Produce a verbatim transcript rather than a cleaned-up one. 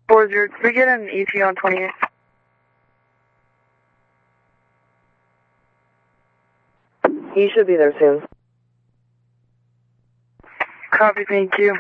four zero, can we get an E T on twenty-eight? He should be there soon. Copy, thank you.